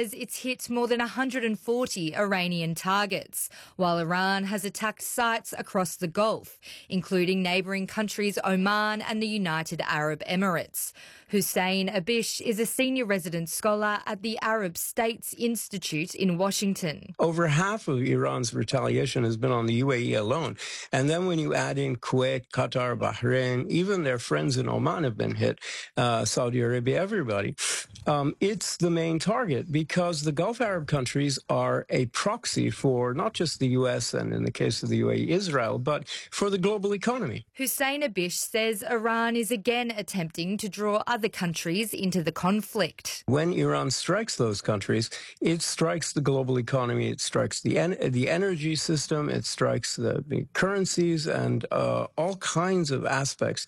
says it's hit more than 140 Iranian targets, while Iran has attacked sites across the Gulf, including neighbouring countries Oman and the United Arab Emirates. Hussein Abish is a senior resident scholar at the Arab States Institute in Washington. Over half of Iran's retaliation has been on the UAE alone. And then when you add in Kuwait, Qatar, Bahrain, even their friends in Oman have been hit, Saudi Arabia, everybody. It's the main target because the Gulf Arab countries are a proxy for not just the U.S. and, in the case of the UAE, Israel, but for the global economy. Hussein Abish says Iran is again attempting to draw other countries into the conflict. When Iran strikes those countries, it strikes the global economy, it strikes the energy system, it strikes the currencies and all kinds of aspects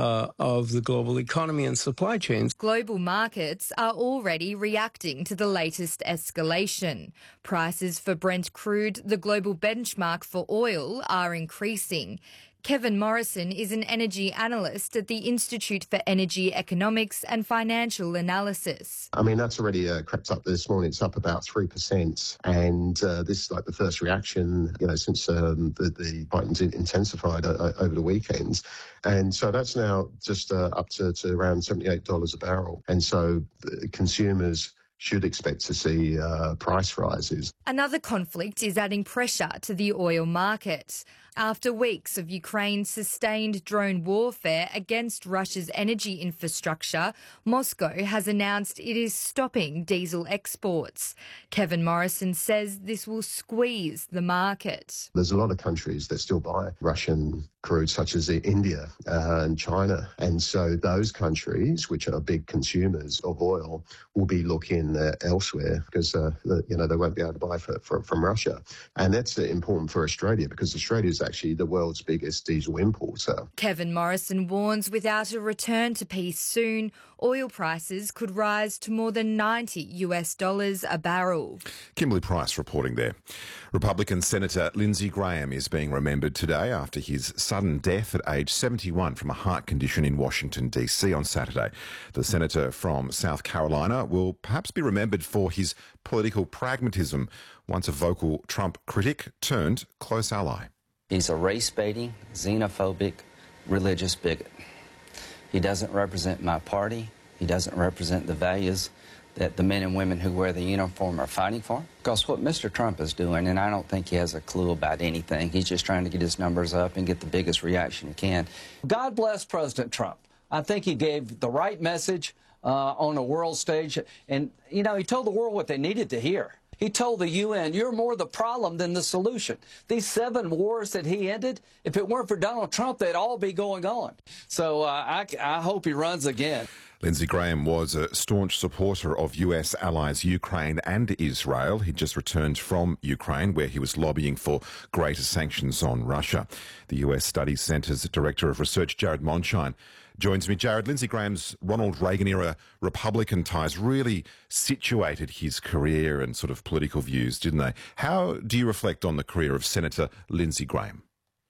of the global economy and supply chains. Global markets are already reacting to the latest escalation. Prices for Brent crude, the global benchmark for oil, are increasing. Kevin Morrison is an energy analyst at the Institute for Energy Economics and Financial Analysis. I mean, that's already crept up this morning. It's up about 3%. And this is like the first reaction, since the fighting's intensified over the weekends. And so that's now just up to around $78 a barrel. And so consumers should expect to see price rises. Another conflict is adding pressure to the oil market. After weeks of Ukraine's sustained drone warfare against Russia's energy infrastructure, Moscow has announced it is stopping diesel exports. Kevin Morrison says this will squeeze the market. There's a lot of countries that still buy Russian crude, such as India and China. And so those countries, which are big consumers of oil, will be looking elsewhere because, they won't be able to buy from Russia. And that's important for Australia because Australia is actually the world's biggest diesel importer. Kevin Morrison warns without a return to peace soon, oil prices could rise to more than $90 a barrel. Kimberly Price reporting there. Republican Senator Lindsey Graham is being remembered today after his sudden death at age 71 from a heart condition in Washington, D.C. on Saturday. The senator from South Carolina will perhaps be remembered for his political pragmatism, once a vocal Trump critic turned close ally. He's a race-baiting, xenophobic, religious bigot. He doesn't represent my party. He doesn't represent the values that the men and women who wear the uniform are fighting for. Because what Mr. Trump is doing, and I don't think he has a clue about anything, he's just trying to get his numbers up and get the biggest reaction he can. God bless President Trump. I think he gave the right message on a world stage. And, he told the world what they needed to hear. He told the UN, you're more the problem than the solution. These 7 wars that he ended, if it weren't for Donald Trump, they'd all be going on. So I hope he runs again. Lindsey Graham was a staunch supporter of US allies Ukraine and Israel. He just returned from Ukraine, where he was lobbying for greater sanctions on Russia. The US Studies Centre's Director of Research, Jared Monshine, joins me. Jared, Lindsey Graham's Ronald Reagan-era Republican ties really situated his career and sort of political views, didn't they? How do you reflect on the career of Senator Lindsey Graham?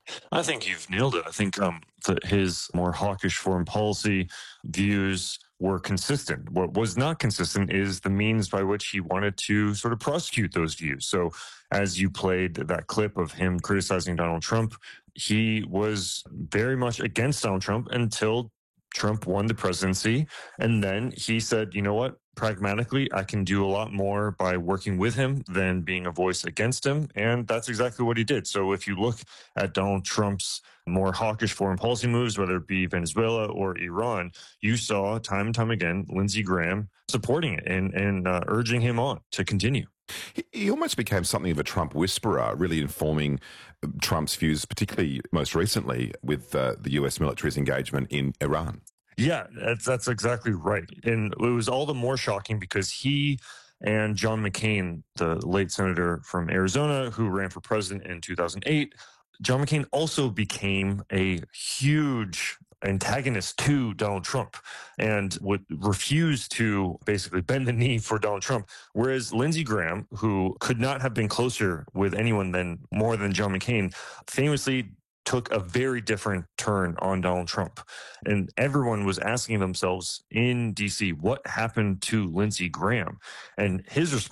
I think you've nailed it. I think that his more hawkish foreign policy views were consistent. What was not consistent is the means by which he wanted to sort of prosecute those views. So as you played that clip of him criticizing Donald Trump, he was very much against Donald Trump until Trump won the presidency. And then he said, you know what? Pragmatically, I can do a lot more by working with him than being a voice against him. And that's exactly what he did. So if you look at Donald Trump's more hawkish foreign policy moves, whether it be Venezuela or Iran, you saw time and time again Lindsey Graham supporting it and urging him on to continue. He almost became something of a Trump whisperer, really informing Trump's views, particularly most recently with the US military's engagement in Iran. Yeah, that's exactly right. And it was all the more shocking because he and John McCain, the late senator from Arizona who ran for president in 2008, John McCain also became a huge antagonist to Donald Trump and would refuse to basically bend the knee for Donald Trump. Whereas Lindsey Graham, who could not have been closer with anyone more than John McCain, famously took a very different turn on Donald Trump. And everyone was asking themselves in D.C., what happened to Lindsey Graham? And his response